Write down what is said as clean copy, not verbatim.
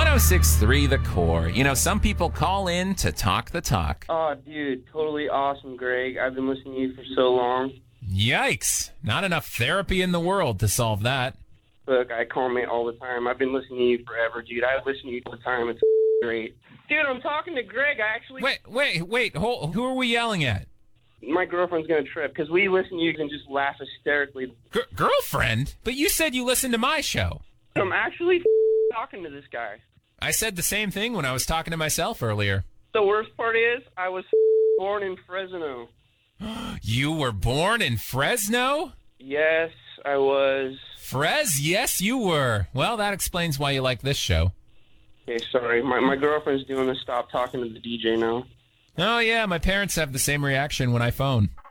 1063 The Core. You know, some people call in to talk the talk. Oh, dude, totally awesome, Greg. I've been listening to you for so long. Yikes. Not enough therapy in the world to solve that. Look, I comment all the time. I've been listening to you forever, dude. I listen to you all the time. It's great. Dude, I'm talking to Greg. I actually... Wait. Who are we yelling at? My girlfriend's going to trip because we listen to you and just laugh hysterically. Girlfriend? But you said you listened to my show. I'm actually talking to this guy. I said the same thing when I was talking to myself earlier. The worst part is I was born in Fresno. You were born in Fresno? Yes, I was. Yes, you were. Well, that explains why you like this show. Okay, sorry. My girlfriend's doing the stop talking to the DJ now. Oh, yeah, my parents have the same reaction when I phone.